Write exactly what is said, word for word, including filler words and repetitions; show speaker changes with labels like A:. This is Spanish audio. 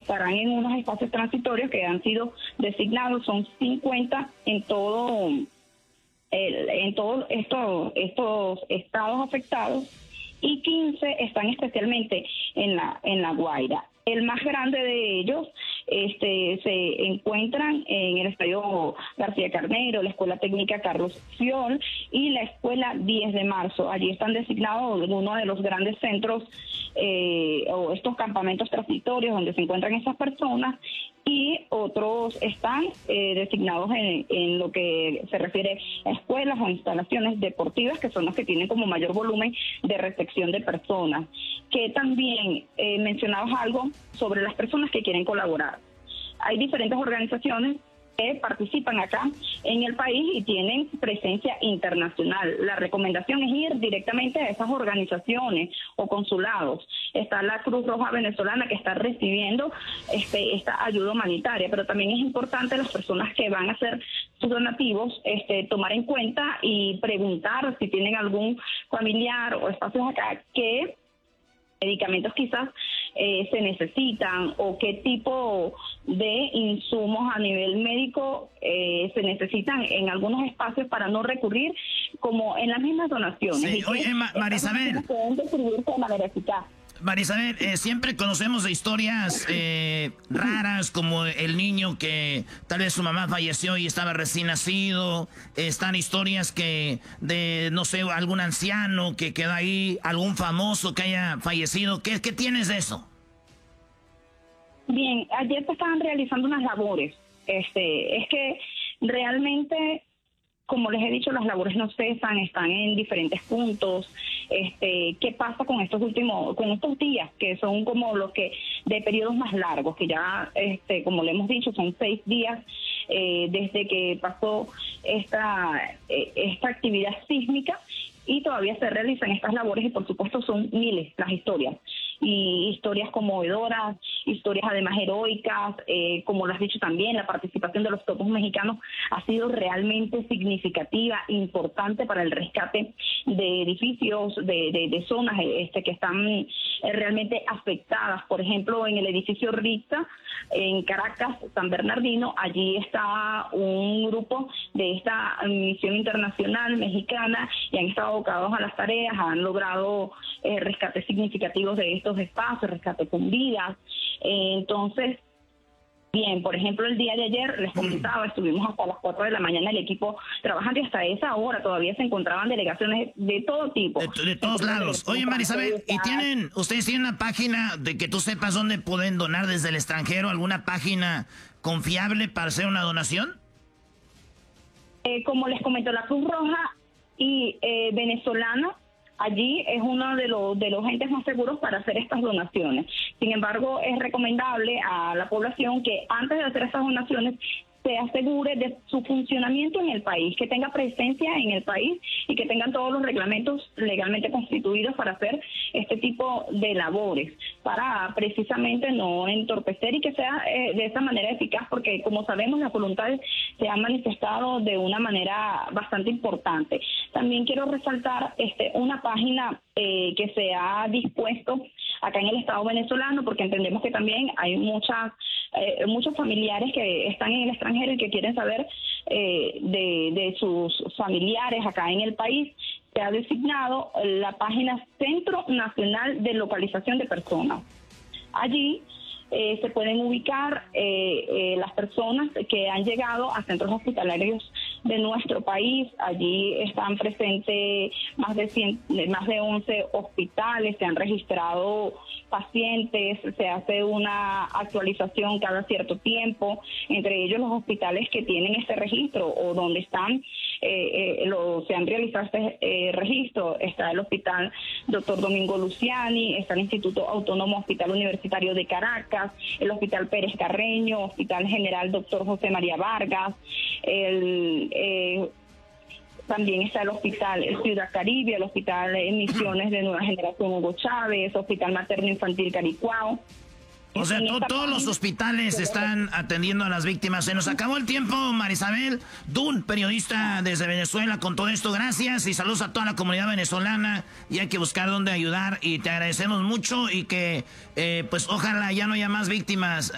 A: estarán en unos espacios transitorios que han sido designados, son cincuenta en todo, el, en todos estos, estos estados afectados, y quince están especialmente en la, en La Guaira. El más grande de ellos este, se encuentran en el Estadio García Carnero, la Escuela Técnica Carlos Fiol y la Escuela diez de marzo. Allí están designados uno de los grandes centros eh, o estos campamentos transitorios donde se encuentran esas personas, y otros están eh, designados en, en lo que se refiere a escuelas o instalaciones deportivas, que son los que tienen como mayor volumen de recepción de personas. Que también eh, mencionabas algo sobre las personas que quieren colaborar. Hay diferentes organizaciones que participan acá en el país y tienen presencia internacional. La recomendación es ir directamente a esas organizaciones o consulados. Está la Cruz Roja Venezolana, que está recibiendo este, esta ayuda humanitaria, pero también es importante las personas que van a hacer sus donativos este, tomar en cuenta y preguntar si tienen algún familiar o espacios acá que medicamentos quizás eh, se necesitan, o qué tipo de insumos a nivel médico eh, se necesitan en algunos espacios para no recurrir como en las mismas donaciones.
B: Sí. Oye, Ma Marisabel,
A: pueden distribuirse de manera eficaz.
B: Marisabel, eh, siempre conocemos de historias eh, raras, como el niño que tal vez su mamá falleció y estaba recién nacido. Están historias que de, no sé, algún anciano que queda ahí, algún famoso que haya fallecido. ¿Qué, qué tienes de eso?
A: Bien, ayer se estaban realizando unas labores. Este, es que realmente, como les he dicho, las labores no cesan, están en diferentes puntos. Este, ¿qué pasa con estos últimos, con estos días, que son como los que de periodos más largos, que ya, este, como le hemos dicho, son seis días eh, desde que pasó esta, eh, esta actividad sísmica, y todavía se realizan estas labores, y por supuesto son miles las historias, y historias conmovedoras, historias además heroicas, eh, como lo has dicho también, la participación de los topos mexicanos ha sido realmente significativa, importante para el rescate de edificios, de, de, de zonas este, que están eh, realmente afectadas. Por ejemplo, en el edificio Rita, en Caracas, San Bernardino, allí está un grupo de esta misión internacional mexicana, y han estado abocados a las tareas, han logrado eh, rescates significativos de estos espacios, rescate con vidas. Eh, entonces, bien, por ejemplo, el día de ayer, les comentaba, estuvimos hasta las cuatro de la mañana el equipo trabajando, y hasta esa hora todavía se encontraban delegaciones de todo tipo.
B: De, de todos lados. Oye, Marisabel, ¿y tienen, ustedes tienen una página de que tú sepas dónde pueden donar desde el extranjero, alguna página confiable para hacer una donación?
A: Eh, como les comento, la Cruz Roja y eh, venezolana, allí es uno de los de los entes más seguros para hacer estas donaciones. Sin embargo, es recomendable a la población que antes de hacer estas donaciones se asegure de su funcionamiento en el país, que tenga presencia en el país y que tengan todos los reglamentos legalmente constituidos para hacer este tipo de labores, para precisamente no entorpecer y que sea eh, de esa manera eficaz, porque como sabemos las voluntades se han manifestado de una manera bastante importante. También quiero resaltar este una página eh, que se ha dispuesto acá en el Estado venezolano, porque entendemos que también hay muchas eh, muchos familiares que están en el extranjero y que quieren saber eh, de, de sus familiares acá en el país. Se ha designado la página Centro Nacional de Localización de Personas. Allí eh, se pueden ubicar eh, eh, las personas que han llegado a centros hospitalarios de nuestro país. Allí están presentes más de cien, más de once hospitales, se han registrado pacientes, se hace una actualización cada cierto tiempo, entre ellos los hospitales que tienen este registro o donde están, eh, eh, lo, se han realizado este eh, registro. Está el Hospital Doctor Domingo Luciani, está el Instituto Autónomo Hospital Universitario de Caracas, el Hospital Pérez Carreño, Hospital General Doctor José María Vargas, el eh, también está el Hospital Ciudad Caribe, el Hospital Misiones de Nueva Generación Hugo Chávez, Hospital Materno Infantil Caricuao.
B: O sea, to todos los hospitales están atendiendo a las víctimas. Se nos acabó el tiempo, Marisabel Dun, periodista desde Venezuela, con todo esto. Gracias y saludos a toda la comunidad venezolana. Y hay que buscar dónde ayudar. Y te agradecemos mucho y que, eh, pues, ojalá ya no haya más víctimas.